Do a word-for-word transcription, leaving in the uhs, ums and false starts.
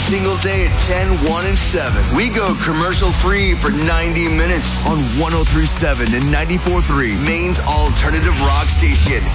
single day at ten, one, and seven. We go commercial-free for ninety minutes on one oh three point seven and ninety-four point three, Maine's alternative rock station.